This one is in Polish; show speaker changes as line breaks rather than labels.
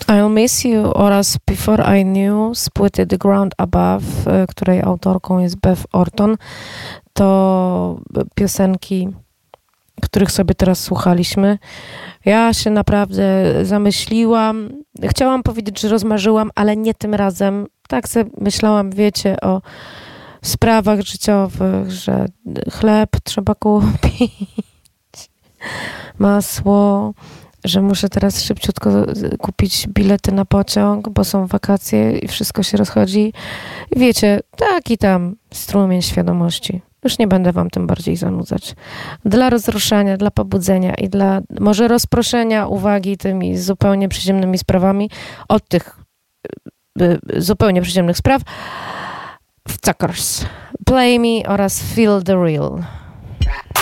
I'll Miss You oraz Before I Knew z płyty The Ground Above, której autorką jest Beth Orton. To piosenki, których sobie teraz słuchaliśmy. Ja się naprawdę zamyśliłam. Chciałam powiedzieć, że rozmarzyłam, ale nie tym razem. Tak sobie myślałam, wiecie, o sprawach życiowych, że chleb trzeba kupić, masło, że muszę teraz szybciutko kupić bilety na pociąg, bo są wakacje i wszystko się rozchodzi. I wiecie, taki tam strumień świadomości. Już nie będę wam tym bardziej zanudzać. Dla rozruszania, dla pobudzenia i dla może rozproszenia uwagi tymi zupełnie przyziemnymi sprawami od tych zupełnie przyziemnych spraw w Suckers. Play Me oraz Feel the Real.